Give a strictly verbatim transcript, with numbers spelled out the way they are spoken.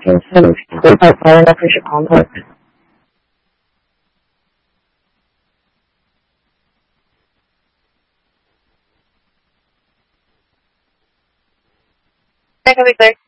instead of split by far enough for your complex. That can be clear.